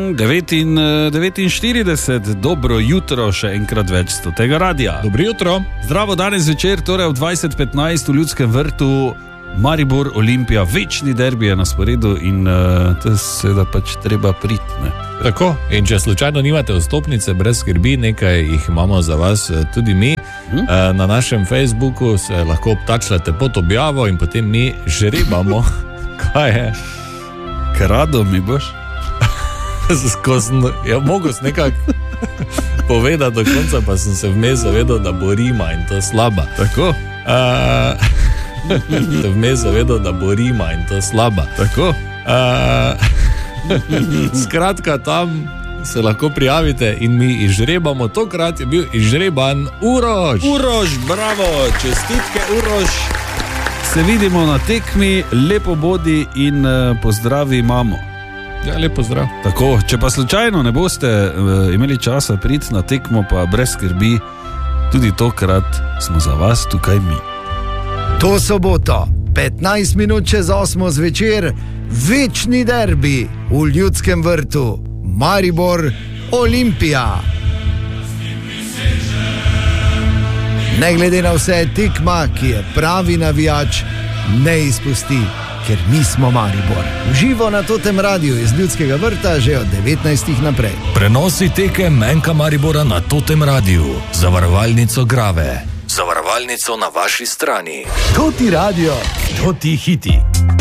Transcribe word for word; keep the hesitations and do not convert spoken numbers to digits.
devetinštirideset, dobro jutro, še enkrat več sto tega radia. Dobro jutro. Zdravo, danes večer, torej v dvajset petnajst v Ljudskem vrtu, Maribor, Olimpija, večni derbi je na sporedu in uh, to je seveda pač treba priti. Tako, in če slučajno nimate vstopnice, brez skrbi, nekaj jih imamo za vas tudi mi. Hmm? Uh, na našem Facebooku se lahko obtačljate pod objavo in potem mi žrebamo, kaj je. Krado mi boš? Skozi, ja, mogo sem nekako povedati do konca, pa sem se vmes zavedal, da bo Rima in to slaba. Tako? Uh, vmes zavedal, da bo Rima in to slaba. Tako? Uh, skratka, tam se lahko prijavite in mi izžrebamo. Tokrat je bil izžreban Uroš. Uroš, bravo, čestitke Uroš. Se vidimo na tekmi, lepo bodi in uh, pozdravi mamo. Ja, lepo zdrav. Tako, če pa slučajno ne boste uh, imeli časa priti na tekmo, pa brez skrbi, tudi tokrat smo za vas tukaj mi. To soboto, petnajst minut čez osmo zvečer, večni derbi v Ljudskem vrtu, Maribor, Olimpija. Ne glede na vse, tekma, ki je pravi navijač, ne izpusti, ker mi smo Maribor. Živo na Totem radiju iz Ljudskega vrta že od devetnajstih naprej. Prenosi tekem M K Maribora na Totem radiju, zavarovalnico Grave. Zavarovalnico na vaši strani. Toti radio, Toti hiti.